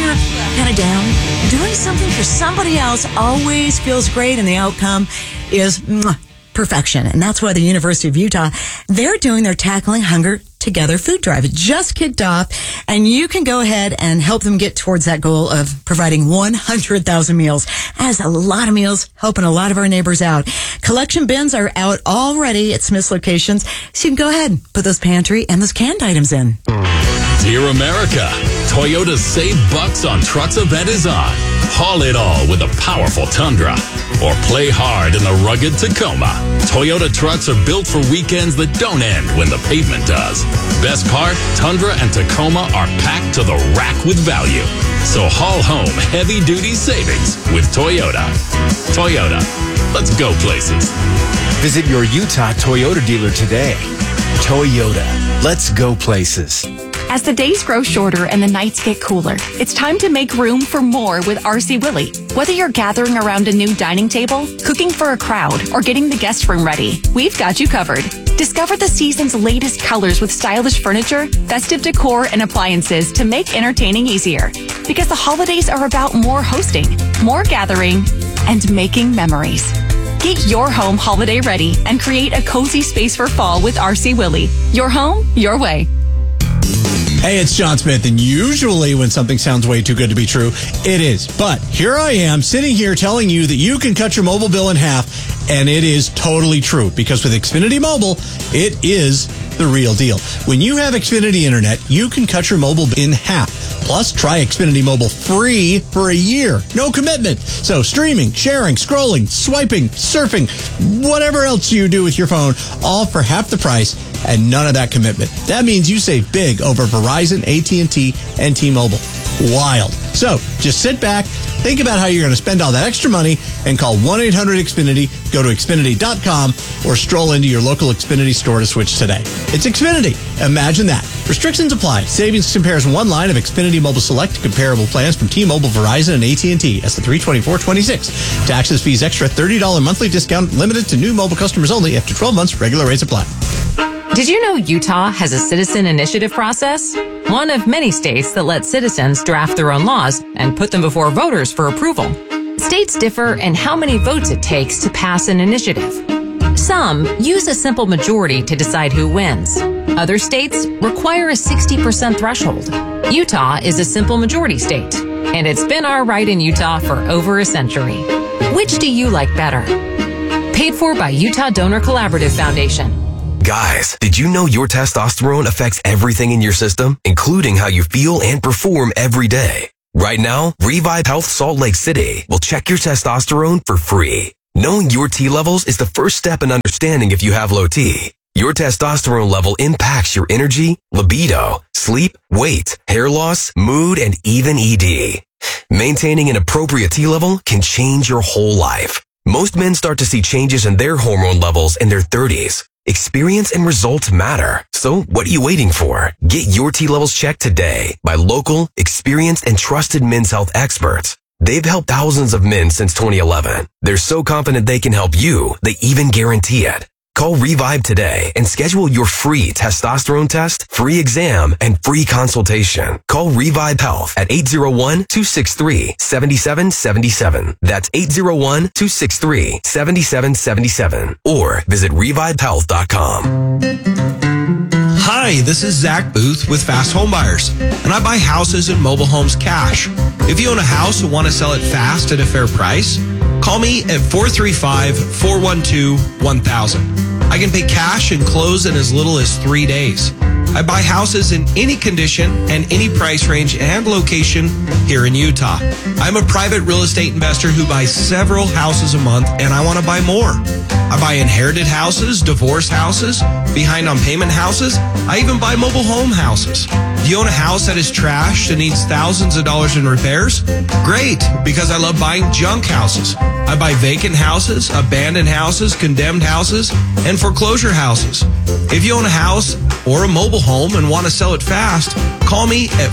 you're kind of down, doing something for somebody else always feels great, and the outcome is perfection. And that's why the University of Utah, they're doing their Tackling Hunger Together food drive. It just kicked off, and you can go ahead and help them get towards that goal of providing 100,000 meals. That's a lot of meals, helping a lot of our neighbors out. Collection bins are out already at Smith's locations, so you can go ahead and put those pantry and those canned items in. Dear America, Toyota's Save Bucks on Trucks event is on. Haul it all with a powerful Tundra, or play hard in the rugged Tacoma. Toyota trucks are built for weekends that don't end when the pavement does. Best part, Tundra and Tacoma are packed to the rack with value. So haul home heavy-duty savings with Toyota. Toyota, let's go places. Visit your Utah Toyota dealer today. Toyota, let's go places. As the days grow shorter and the nights get cooler, it's time to make room for more with RC Willey. Whether you're gathering around a new dining table, cooking for a crowd, or getting the guest room ready, we've got you covered. Discover the season's latest colors with stylish furniture, festive decor, and appliances to make entertaining easier. Because the holidays are about more hosting, more gathering, and making memories. Get your home holiday ready and create a cozy space for fall with RC Willey. Your home, your way. Hey, it's John Smith, and usually when something sounds way too good to be true, it is. But here I am, sitting here telling you that you can cut your mobile bill in half, and it is totally true. Because with Xfinity Mobile, it is the real deal. When you have Xfinity Internet, you can cut your mobile in half. Plus, try Xfinity Mobile free for a year. No commitment. So streaming, sharing, scrolling, swiping, surfing, whatever else you do with your phone, all for half the price and none of that commitment. That means you save big over Verizon, AT&T, and T-Mobile. Wild. So just sit back, think about how you're going to spend all that extra money, and call 1-800-XFINITY, go to Xfinity.com, or stroll into your local Xfinity store to switch today. It's Xfinity. Imagine that. Restrictions apply. Savings compares one line of Xfinity Mobile Select to comparable plans from T-Mobile, Verizon, and AT&T. That's the 32426. Taxes, fees, extra $30 monthly discount limited to new mobile customers only after 12 months. Regular rates apply. Did you know Utah has a citizen initiative process? One of many states that let citizens draft their own laws and put them before voters for approval. States differ in how many votes it takes to pass an initiative. Some use a simple majority to decide who wins. Other states require a 60% threshold. Utah is a simple majority state, and it's been our right in Utah for over a century. Which do you like better? Paid for by Utah Donor Collaborative Foundation. Guys, did you know your testosterone affects everything in your system, including how you feel and perform every day? Right now, Revive Health Salt Lake City will check your testosterone for free. Knowing your T levels is the first step in understanding if you have low T. Your testosterone level impacts your energy, libido, sleep, weight, hair loss, mood, and even ED. Maintaining an appropriate T level can change your whole life. Most men start to see changes in their hormone levels in their 30s. Experience and results matter. So what are you waiting for? Get your T levels checked today by local, experienced, and trusted men's health experts. They've helped thousands of men since 2011. They're so confident they can help you, they even guarantee it. Call Revive today and schedule your free testosterone test, free exam, and free consultation. Call Revive Health at 801-263-7777. That's 801-263-7777. Or visit revivehealth.com. Hi, this is Zach Booth with Fast Home Buyers, and I buy houses and mobile homes cash. If you own a house and want to sell it fast at a fair price, call me at 435-412-1000. I can pay cash and close in as little as 3 days. I buy houses in any condition and any price range and location here in Utah. I'm a private real estate investor who buys several houses a month, and I want to buy more. I buy inherited houses, divorce houses, behind on payment houses. I even buy mobile home houses. Do you own a house that is trashed and needs thousands of dollars in repairs? Great, because I love buying junk houses. I buy vacant houses, abandoned houses, condemned houses, and foreclosure houses. If you own a house or a mobile home and want to sell it fast, call me at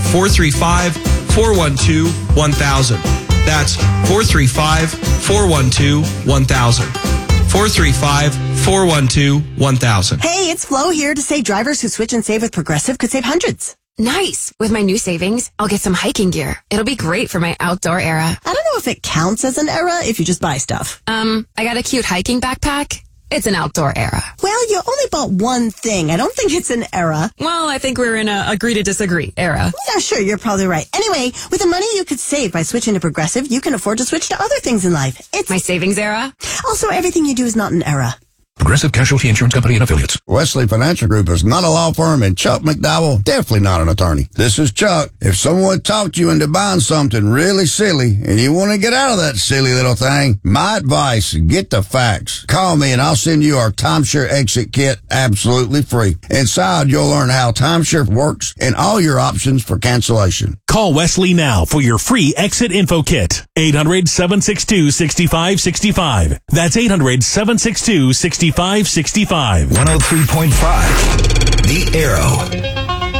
435-412-1000. That's 435-412-1000. 435-412-1000. Hey, it's Flo here to say drivers who switch and save with Progressive could save hundreds. Nice. With my new savings, I'll get some hiking gear. It'll be great for my outdoor era. I don't know if it counts as an era if you just buy stuff. I got a cute hiking backpack. It's an outdoor era. Well, you only bought one thing. I don't think it's an era. Well, I think we're in a agree to disagree era. Yeah, sure, you're probably right. Anyway, with the money you could save by switching to Progressive, you can afford to switch to other things in life. It's my savings era. Also, everything you do is not an era. Progressive Casualty Insurance Company and Affiliates. Wesley Financial Group is not a law firm, and Chuck McDowell definitely not an attorney. This is Chuck. If someone talked you into buying something really silly and you want to get out of that silly little thing, my advice, get the facts. Call me and I'll send you our timeshare exit kit absolutely free. Inside, you'll learn how timeshare works and all your options for cancellation. Call Wesley now for your free exit info kit. 800-762-6565. That's 800-762-6565. 103.5 The Arrow.